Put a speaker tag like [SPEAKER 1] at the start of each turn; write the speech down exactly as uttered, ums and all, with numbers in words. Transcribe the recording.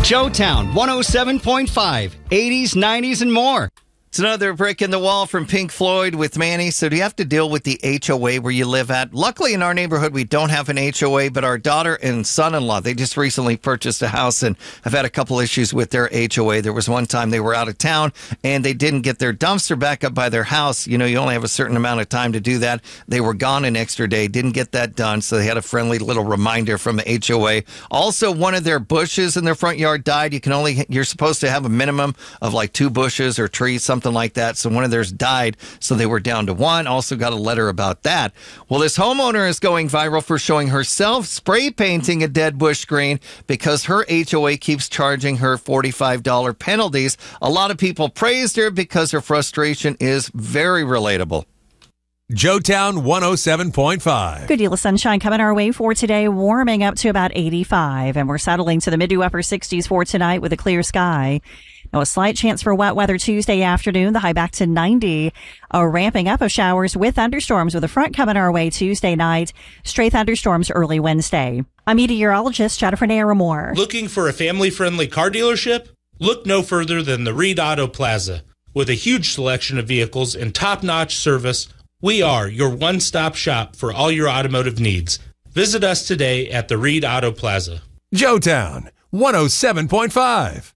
[SPEAKER 1] Joetown one oh seven point five, eighties, nineties, and more.
[SPEAKER 2] It's another brick in the wall from Pink Floyd with Manny. So do you have to deal with the H O A where you live at? Luckily, in our neighborhood, we don't have an H O A, but our daughter and son-in-law, they just recently purchased a house and have had a couple issues with their H O A. There was one time they were out of town and they didn't get their dumpster back up by their house. You know, you only have a certain amount of time to do that. They were gone an extra day, didn't get that done, so they had a friendly little reminder from the H O A. Also, one of their bushes in their front yard died. You can only, you're supposed to have a minimum of like two bushes or trees, something like that. So one of theirs died, so they were down to one. Also got a letter about that. Well, this homeowner is going viral for showing herself spray painting a dead bush green because her H O A keeps charging her forty-five dollars penalties. A lot of people praised her because her frustration is very relatable.
[SPEAKER 3] Joetown one oh seven point five.
[SPEAKER 4] Good deal of sunshine coming our way for today, warming up to about eighty-five, and we're settling to the mid to upper sixties for tonight with a clear sky. Now, a slight chance for wet weather Tuesday afternoon, the high back to ninety. A ramping up of showers with thunderstorms with a front coming our way Tuesday night. Stray thunderstorms early Wednesday. I'm meteorologist Jennifer Naramore.
[SPEAKER 5] Looking for a family-friendly car dealership? Look no further than the Reed Auto Plaza. With a huge selection of vehicles and top-notch service, we are your one-stop shop for all your automotive needs. Visit us today at the Reed Auto Plaza.
[SPEAKER 3] Joetown one oh seven point five.